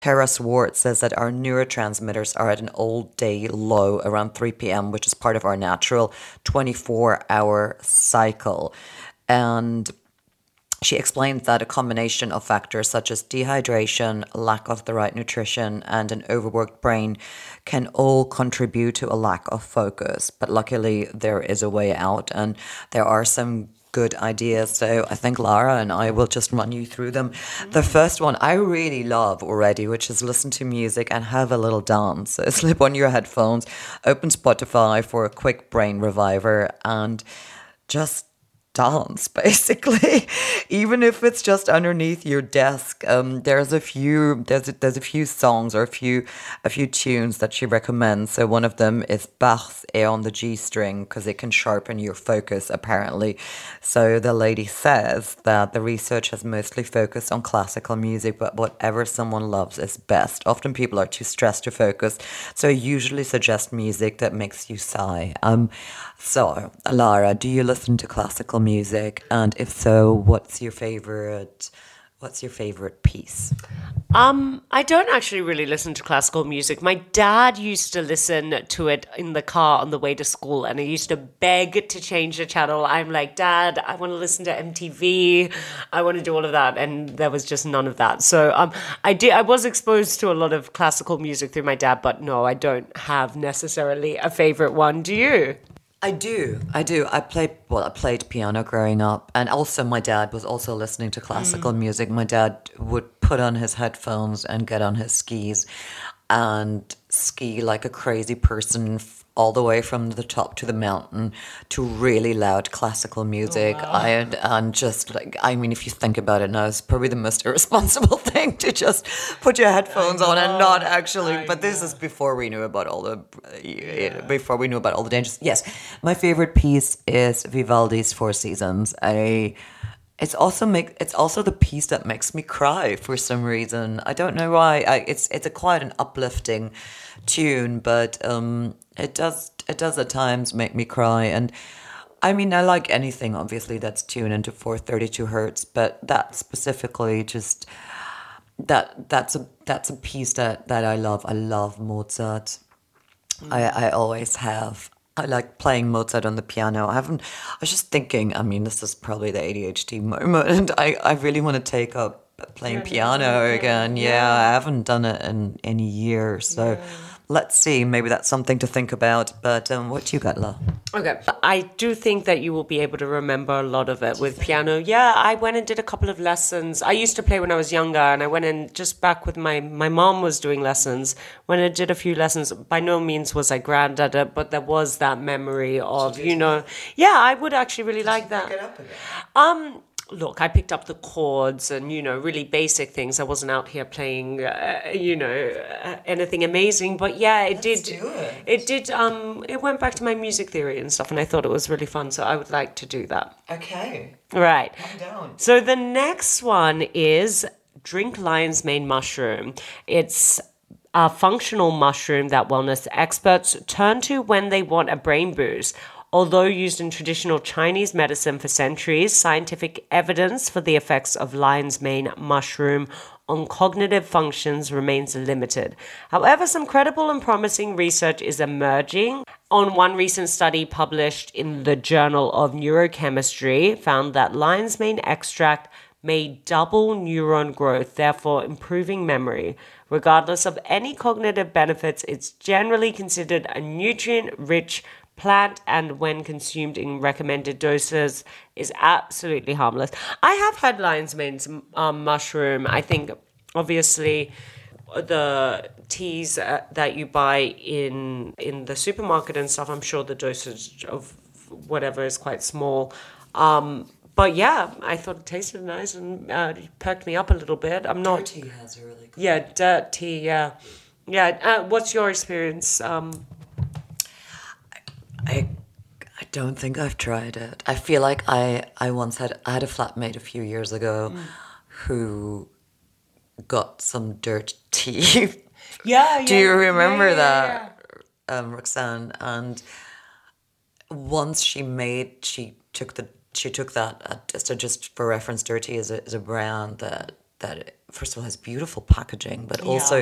Tara Swart says that our neurotransmitters are at an all day low around 3 p.m., which is part of our natural 24-hour cycle. And she explained that a combination of factors such as dehydration, lack of the right nutrition, and an overworked brain can all contribute to a lack of focus. But luckily, there is a way out, and there are some good ideas. So I think Lara and I will just run you through them. The first one I really love already, which is listen to music and have a little dance. So slip on your headphones, open Spotify for a quick brain reviver, and just dance basically. Even if it's just underneath your desk. There's a few songs or a few tunes that she recommends. So one of them is Bach's Air on the G string because it can sharpen your focus apparently. So the lady says that the research has mostly focused on classical music, but whatever someone loves is best. Often people are too stressed to focus, so I usually suggest music that makes you sigh. So, Lara, do you listen to classical music? And if so, what's your favorite piece? I don't actually really listen to classical music. My dad used to listen to it in the car on the way to school, and I used to beg to change the channel. I'm like, Dad, I want to listen to MTV. I want to do all of that, and there was just none of that. So, I was exposed to a lot of classical music through my dad, but no, I don't have necessarily a favorite one. Do you? I do. I do. I played piano growing up, and also my dad was also listening to classical music. My dad would put on his headphones and get on his skis and ski like a crazy person all the way from the top to the mountain to really loud classical music. And just like, I mean, if you think about it now, it's probably the most irresponsible thing to just put your headphones on and not actually. But this is before we knew about all the dangers. Yes, my favorite piece is Vivaldi's Four Seasons. It's also the piece that makes me cry for some reason. I don't know why. It's a quite an uplifting tune, but it does at times make me cry. And I mean, I like anything obviously that's tuned into 432 hertz, but that specifically just that's a piece that I love. I love Mozart. I always have. I like playing Mozart on the piano. I was just thinking, I mean, this is probably the ADHD moment. I really want to take up playing Learning it piano again. again. Yeah, Yeah. I haven't done it in any years. So Yeah. let's see. Maybe that's something to think about. But what you got, La? Okay. I do think that you will be able to remember a lot of it with piano. Yeah, I went and did a couple of lessons. I used to play when I was younger, and I went in just back with my mom was doing lessons. When I did a few lessons, by no means was I grand at it, but there was that memory of, yeah, I would actually really like that. Up again. Um, Look, I picked up the chords and, really basic things. I wasn't out here playing, anything amazing. But yeah, Do it. it went back to my music theory and stuff, and I thought it was really fun. So I would like to do that. Okay. Right. I'm down. So the next one is drink lion's mane mushroom. It's a functional mushroom that wellness experts turn to when they want a brain boost. Although used in traditional Chinese medicine for centuries, scientific evidence for the effects of lion's mane mushroom on cognitive functions remains limited. However, some credible and promising research is emerging. On one recent study published in the Journal of Neurochemistry, found that lion's mane extract may double neuron growth, therefore improving memory. Regardless of any cognitive benefits, it's generally considered a nutrient-rich plant, and when consumed in recommended doses is absolutely harmless. I have had lion's mane mushroom. I think obviously the teas that you buy in the supermarket and stuff, I'm sure the dosage of whatever is quite small. But yeah, I thought it tasted nice and it perked me up a little bit. I'm not. Dirty has a really good. Yeah, dirt tea. Yeah, yeah. What's your experience? I I don't think I've tried it. I feel like I had a flatmate a few years ago who got some dirt tea. Yeah, Do yeah, you yeah, remember yeah, yeah. that, Roxanne? And once she took that, so just for reference, Dirty is a brand that first of all, has beautiful packaging, but also